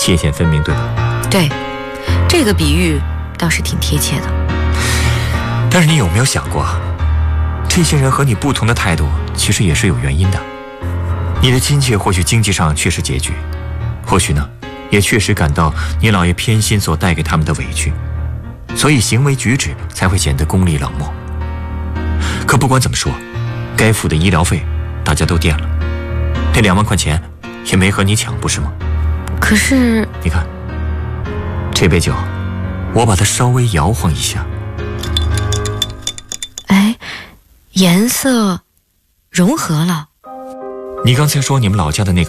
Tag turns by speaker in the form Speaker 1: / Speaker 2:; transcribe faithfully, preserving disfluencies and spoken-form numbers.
Speaker 1: 界限分明，对吧？
Speaker 2: 对，这个比喻倒是挺贴切的。
Speaker 1: 但是你有没有想过，这些人和你不同的态度其实也是有原因的。你的亲戚或许经济上确实拮据，或许呢也确实感到你姥爷偏心所带给他们的委屈，所以行为举止才会显得功利冷漠。可不管怎么说，该付的医疗费大家都垫了，那两万块钱也没和你抢，不是吗？
Speaker 2: 可是
Speaker 1: 你看这杯酒，我把它稍微摇晃一下，
Speaker 2: 哎，颜色融合了。
Speaker 1: 你刚才说你们老家的那个